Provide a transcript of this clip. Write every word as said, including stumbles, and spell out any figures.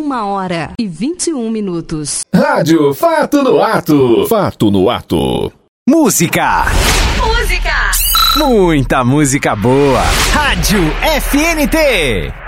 Uma hora e vinte e um minutos. Rádio Fato no Ato. Fato no Ato. Música. Música. Muita música boa. Rádio F N T.